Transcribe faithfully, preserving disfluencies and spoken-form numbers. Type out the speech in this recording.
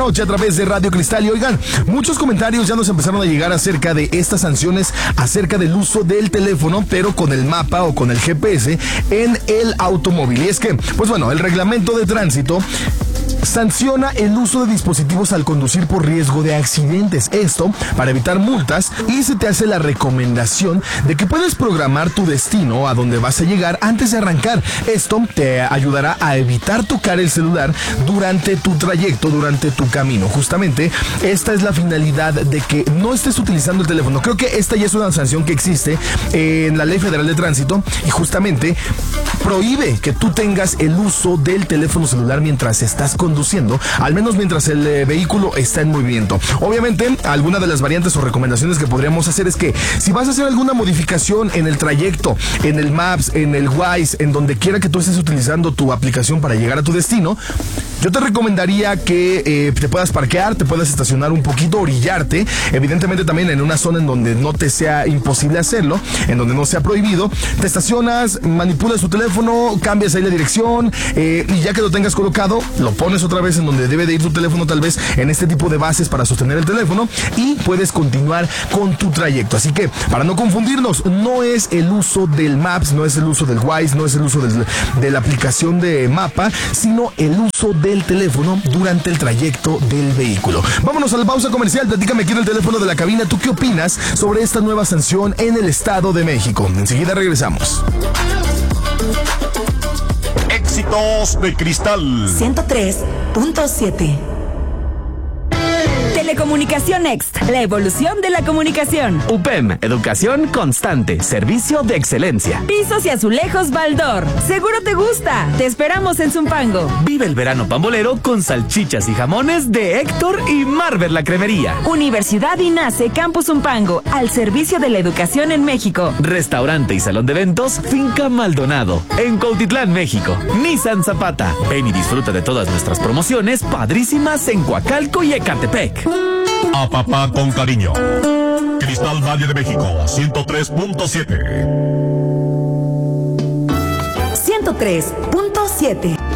Noche a través de Radio Cristal. Y oigan, muchos comentarios ya nos empezaron a llegar acerca de estas sanciones, acerca del uso del teléfono, pero con el mapa o con el G P S en el automóvil. Y es que, pues bueno, el reglamento de tránsito sanciona el uso de dispositivos al conducir por riesgo de accidentes. Esto para evitar multas, y se te hace la recomendación de que puedes programar tu destino a donde vas a llegar antes de arrancar. Esto te ayudará a evitar tocar el celular durante tu trayecto, durante tu camino. Justamente esta es la finalidad de que no estés utilizando el teléfono. Creo que esta ya es una sanción que existe en la Ley Federal de Tránsito, y justamente prohíbe que tú tengas el uso del teléfono celular mientras estás conduciendo, al menos mientras el eh, vehículo está en movimiento. Obviamente, alguna de las variantes o recomendaciones que podríamos hacer es que si vas a hacer alguna modificación en el trayecto, en el Maps, en el Waze, en donde quiera que tú estés utilizando tu aplicación para llegar a tu destino, yo te recomendaría que eh, te puedas parquear, te puedas estacionar un poquito, orillarte, evidentemente también en una zona en donde no te sea imposible hacerlo, en donde no sea prohibido. Te estacionas, manipulas tu teléfono, cambias ahí la dirección, eh, y ya que lo tengas colocado, lo pones otra vez en donde debe de ir tu teléfono, tal vez en este tipo de bases para sostener el teléfono, y puedes continuar con tu trayecto. Así que, para no confundirnos, no es el uso del Maps, no es el uso del Waze, no es el uso del, de la aplicación de mapa, sino el uso del teléfono durante el trayecto del vehículo. Vámonos a la pausa comercial. Platícame aquí en el teléfono de la cabina, ¿tú qué opinas sobre esta nueva sanción en el Estado de México? Enseguida regresamos. Éxitos de Cristal ciento tres punto siete. Telecomunicación Next, la evolución de la comunicación. U P E M, educación constante, servicio de excelencia. Pisos y azulejos Baldor, seguro te gusta. Te esperamos en Zumpango. Vive el verano pambolero con salchichas y jamones de Héctor y Marvel la Cremería. Universidad INACE Campus Zumpango, al servicio de la educación en México. Restaurante y salón de eventos Finca Maldonado, en Cuautitlán, México. Nissan Zapata, ven y disfruta de todas nuestras promociones padrísimas en Coacalco y Ecatepec. A papá con cariño. Cristal Valle de México, ciento tres punto siete. ciento tres punto siete.